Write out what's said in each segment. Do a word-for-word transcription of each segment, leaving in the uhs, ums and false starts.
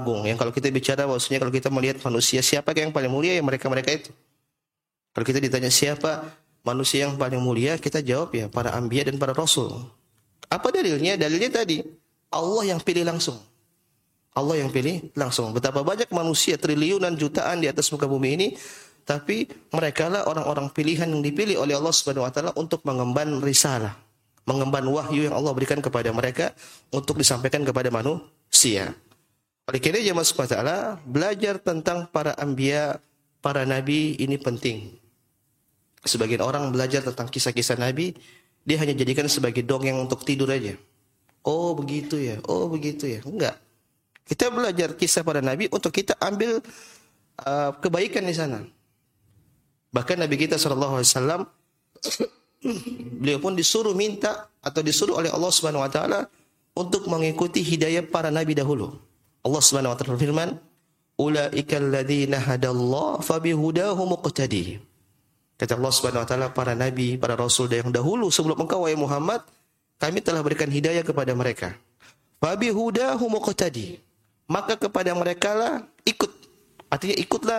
agung. Yang kalau kita bicara maksudnya kalau kita melihat manusia siapa yang paling mulia, ya mereka-mereka itu. Kalau kita ditanya siapa manusia yang paling mulia, kita jawab ya para anbiya dan para rasul. Apa dalilnya? Dalilnya tadi Allah yang pilih langsung. Allah yang pilih langsung. Betapa banyak manusia triliunan jutaan di atas muka bumi ini, tapi mereka lah orang-orang pilihan yang dipilih oleh Allah Subhanahu wa taala untuk mengemban risalah, mengemban wahyu yang Allah berikan kepada mereka untuk disampaikan kepada manusia. Oleh karena itu Allah Subhanahu wa taala belajar tentang para anbiya, para nabi ini penting. Sebagian orang belajar tentang kisah-kisah nabi, dia hanya jadikan sebagai dongeng untuk tidur aja. Oh begitu ya, oh begitu ya. Enggak. Kita belajar kisah para nabi untuk kita ambil uh, kebaikan di sana. Bahkan Nabi kita sallallahu alaihi wasallam beliau pun disuruh minta atau disuruh oleh Allah Subhanahu wa taala untuk mengikuti hidayah para nabi dahulu. Allah Subhanahu wa taala berfirman, "Ulaikal ladzina hadallahu fabihudahu muqtadi." Kata Allah Subhanahu wa taala, para nabi, para rasul yang dahulu sebelum engkau wahai Muhammad, kami telah berikan hidayah kepada mereka. Fabihudahu muqtadi. Maka kepada mereka lah ikut. Artinya ikutlah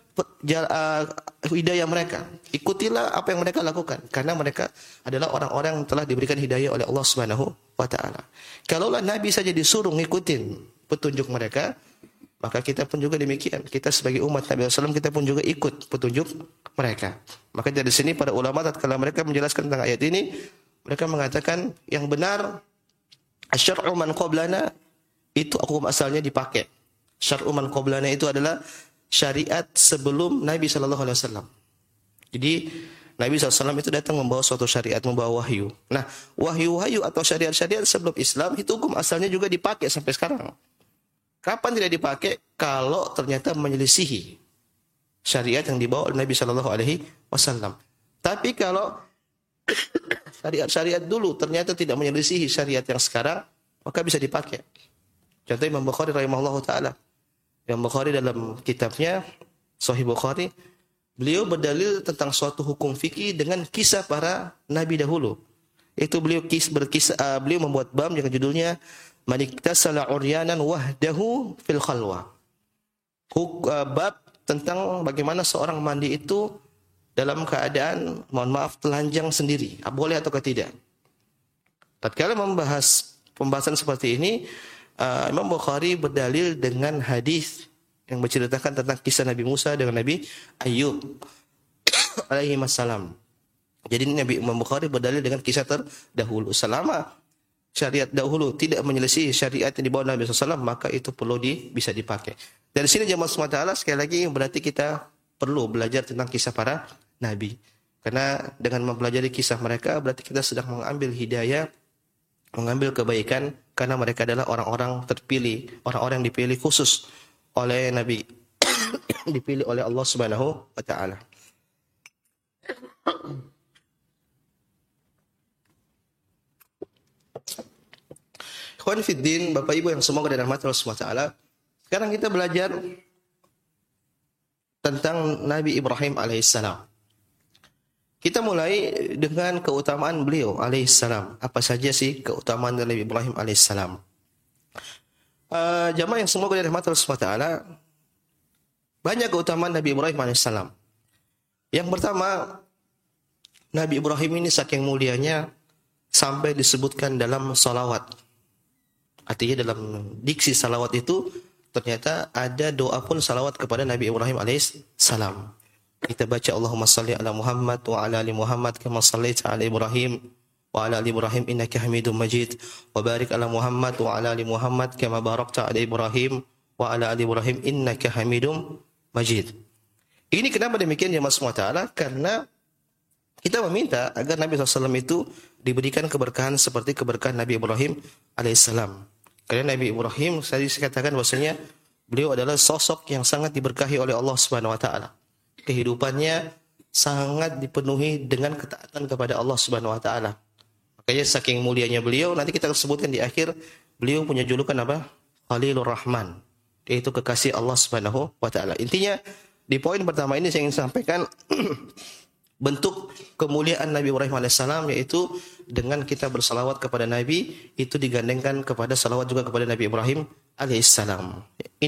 uh, hidayah mereka. Ikutilah apa yang mereka lakukan. Karena mereka adalah orang-orang yang telah diberikan hidayah oleh Allah Subhanahu wa taala. Kalaulah Nabi saja disuruh ngikutin petunjuk mereka, maka kita pun juga demikian. Kita sebagai umat Nabi sallallahu alaihi wasallam, kita pun juga ikut petunjuk mereka. Maka dari sini para ulama tatkala mereka menjelaskan tentang ayat ini, mereka mengatakan yang benar asyar'u man qablana itu hukum asalnya dipakai. Syar'u man qablana itu adalah syariat sebelum Nabi sallallahu alaihi wasallam. Jadi Nabi sallallahu alaihi wasallam itu datang membawa suatu syariat, membawa wahyu. Nah, wahyu-wahyu atau syariat-syariat sebelum Islam itu hukum asalnya juga dipakai sampai sekarang. Kapan tidak dipakai? Kalau ternyata menyelisihi syariat yang dibawa oleh Nabi sallallahu alaihi wasallam. Tapi kalau syariat-syariat dulu ternyata tidak menyelisihi syariat yang sekarang, maka bisa dipakai. Contoh Imam Bukhari rahimahullahu taala. Imam Bukhari dalam kitabnya Sahih Bukhari, beliau berdalil tentang suatu hukum fikih dengan kisah para nabi dahulu. Itu beliau kis berkisah uh, beliau membuat bab yang judulnya Maniktasala uryanan wahdahu fil khalwa. Huk, uh, bab tentang bagaimana seorang mandi itu dalam keadaan, mohon maaf, telanjang sendiri. Boleh atau tidak? Tatkala membahas pembahasan seperti ini, uh, Imam Bukhari berdalil dengan hadis yang menceritakan tentang kisah Nabi Musa dengan Nabi Ayub alaihi wassalam. Jadi Nabi Imam Bukhari berdalil dengan kisah terdahulu. Selama syariat dahulu tidak menyelesaikan syariat yang dibawa Nabi sallallahu alaihi wasallam, maka itu perlu di, bisa dipakai. Dari sini jemaah semua taala sekali lagi berarti kita perlu belajar tentang kisah para nabi. Karena dengan mempelajari kisah mereka berarti kita sedang mengambil hidayah, mengambil kebaikan, karena mereka adalah orang-orang terpilih, orang-orang yang dipilih khusus oleh Nabi, dipilih oleh Allah Subhanahu wa taala. Ikhwan fiddin, Bapak Ibu yang semoga dirahmati Allah Subhanahu wa taala. Sekarang kita belajar tentang Nabi Ibrahim alaihissalam. Kita mulai dengan keutamaan beliau alaihissalam. Apa saja sih keutamaan Nabi Ibrahim alaihissalam? Uh, jamaah yang semoga dirahmati Allah Subhanahu wa taala, banyak keutamaan Nabi Ibrahim alaihissalam. Yang pertama, Nabi Ibrahim ini saking mulianya sampai disebutkan dalam salawat. Artinya dalam diksi salawat itu ternyata ada doa pun salawat kepada Nabi Ibrahim alaihissalam. Kita baca Allahumma salli ala Muhammad wa ala ali Muhammad kama sallaita ala Ibrahim wa ala ali Ibrahim innaka Hamidum Majid wa barik ala Muhammad wa ala ali Muhammad kama barakta ala Ibrahim wa ala ali Ibrahim innaka Hamidum Majid. Ini kenapa demikian ya Mas Taala? Karena kita meminta agar Nabi shallallahu alaihi wasallam itu diberikan keberkahan seperti keberkahan Nabi Ibrahim alaihissalam. Karena Nabi Ibrahim tadi saya katakan bahwasanya beliau adalah sosok yang sangat diberkahi oleh Allah Subhanahu wa taala. Kehidupannya sangat dipenuhi dengan ketaatan kepada Allah Subhanahu wa taala. Makanya saking mulianya beliau, nanti kita sebutkan di akhir, beliau punya julukan apa? Khalilur Rahman. Yaitu kekasih Allah Subhanahu wa taala. Intinya di poin pertama ini saya ingin sampaikan bentuk kemuliaan Nabi Ibrahim alaihissalam, yaitu dengan kita bersalawat kepada Nabi itu digandengkan kepada salawat juga kepada Nabi Ibrahim alaihissalam.